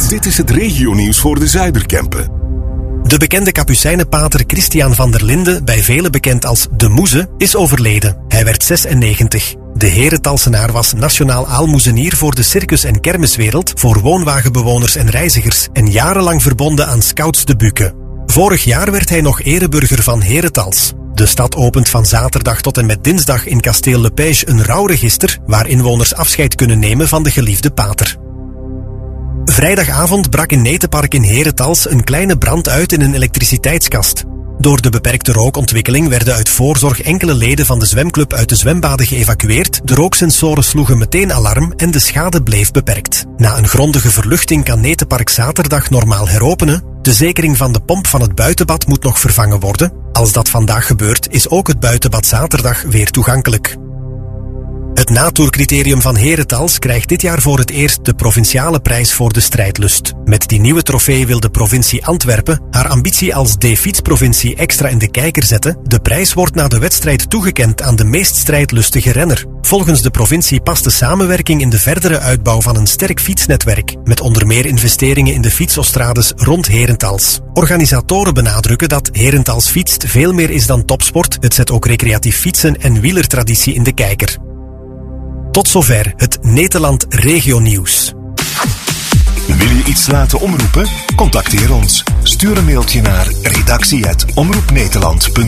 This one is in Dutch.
Dit is het regionieuws voor de Zuiderkempen. De bekende kapucijnenpater Christian van der Linden, bij velen bekend als De Moeze, is overleden. Hij werd 96. De Herentalsenaar was nationaal aalmoezenier voor de circus- en kermiswereld, voor woonwagenbewoners en reizigers en jarenlang verbonden aan Scouts de Buke. Vorig jaar werd hij nog ereburger van Herentals. De stad opent van zaterdag tot en met dinsdag in Kasteel Le Page een rouwregister waar inwoners afscheid kunnen nemen van de geliefde pater. Vrijdagavond brak in Netepark in Herentals een kleine brand uit in een elektriciteitskast. Door de beperkte rookontwikkeling werden uit voorzorg enkele leden van de zwemclub uit de zwembaden geëvacueerd. De rooksensoren sloegen meteen alarm en de schade bleef beperkt. Na een grondige verluchting kan Netepark zaterdag normaal heropenen. De zekering van de pomp van het buitenbad moet nog vervangen worden. Als dat vandaag gebeurt, is ook het buitenbad zaterdag weer toegankelijk. Het natoercriterium van Herentals krijgt dit jaar voor het eerst de provinciale prijs voor de strijdlust. Met die nieuwe trofee wil de provincie Antwerpen haar ambitie als D-fietsprovincie extra in de kijker zetten. De prijs wordt na de wedstrijd toegekend aan de meest strijdlustige renner. Volgens de provincie past de samenwerking in de verdere uitbouw van een sterk fietsnetwerk, met onder meer investeringen in de fietsostrades rond Herentals. Organisatoren benadrukken dat Herentals fietst veel meer is dan topsport. Het zet ook recreatief fietsen en wielertraditie in de kijker. Tot zover het Nederland Regionieuws. Wil je iets laten omroepen? Contacteer ons. Stuur een mailtje naar redactie@omroepnederland.be.